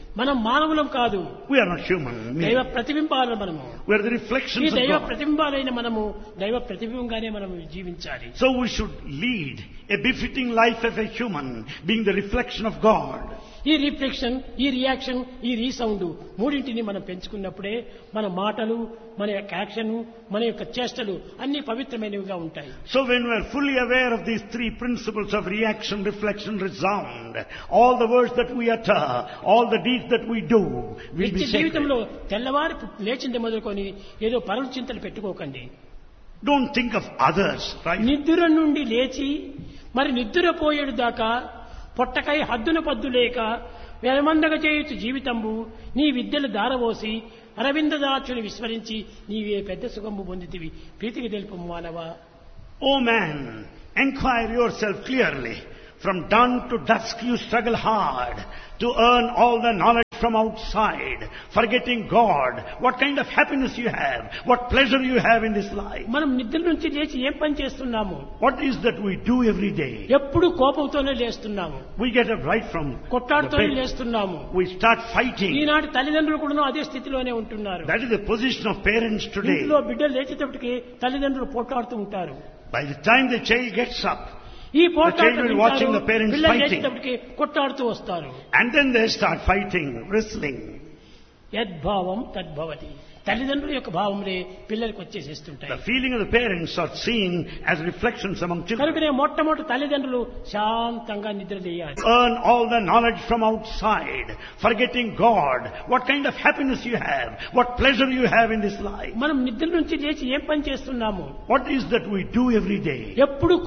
మనం మానవులం కాదు, We are not human. దైవ ప్రతిబింబాలు మనము. We are the ఈ reflections of దైవ God. ప్రతిబింబాలైన మనము దైవ ప్రతిబింబంగానే మనం జీవించాలి. So we should lead a befitting life as a human, being the reflection of God. ఈ రిఫ్లెక్షన్, ఈ రియాక్షన్, ఈ రీసౌండ్ మూడింటిని మనం పెంచుకున్నప్పుడే మన మాటలు, మన యొక్క యాక్షన్, మన యొక్క చేష్టలు అన్ని పవిత్రమైనవిగా ఉంటాయి. So when we are fully aware of these three principles of reaction, reflection, resound, all the words that we utter, all the deeds that we do will నిత్య be sacred. జీవితంలో తెల్లవారి లేచింది మొదలుకొని ఏదో పరుల చింతలు పెట్టుకోకండి. Don't think of others, right? నిద్ర నుండి లేచి మరి నిద్రపోయేడు దాకా పొట్టకై హద్దున పద్దు లేక వెలమందగ చేయుచు జీవితంబు నీ విద్యలు దారవోసి అరవిందదాచుని విస్మరించి నీవే పెద్ద సుఖము పొందితివి ప్రీతికి తెలుపు మానవా. O man, inquire yourself clearly. From dawn to dusk you struggle hard to earn all the knowledge from outside, forgetting God. What kind of happiness you have, what pleasure you have in this life. మనం నిద్ర నుంచి లేచి ఏం పని చేస్తున్నాము? What is that we do every day? ఎప్పుడు కోపంతోనే లేస్తున్నాము, We get up right from the కొట్లాడుతూనే bed. లేస్తున్నాము. We start fighting. ఈనాటి తల్లిదండ్రులు కూడా అదే స్థితిలోనే ఉంటున్నారు. That is the position of parents today. ఇంట్లో బిడ్డలు లేచేటప్పటికి తల్లిదండ్రులు పోట్లాడుతూ ఉంటారు. By the time the child gets up, ఈ child పోట్లాడుతూ will watching the parents పిల్లలు fighting. లేచేటప్పటికి కొట్లాడుతూ వస్తారు. and then they start fighting, wrestling. యద్భావం తద్భవతి. తల్లిదండ్రుల యొక్క భావములే పిల్లలకు వచ్చేసేస్తుంటాయి. The feeling of the parents are seen as reflections among children. కనుకనే మొట్టమొదటి తల్లిదండ్రులు శాంతంగా నిద్రలేయాలి. Earn all the knowledge from outside, forgetting God. What kind of happiness you have, what pleasure you have in this life. మనం నిద్ర నుంచి లేచి ఏం పని చేస్తున్నాము? What is that we do every day? ఎప్పుడు